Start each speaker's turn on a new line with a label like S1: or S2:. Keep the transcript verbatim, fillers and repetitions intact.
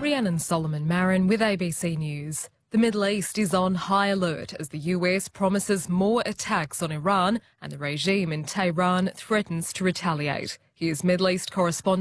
S1: Rhiannon Solomon Marin with A B C News. The Middle East is on high alert as the U S promises more attacks on Iran and the regime in Tehran threatens to retaliate. Here's Middle East correspondent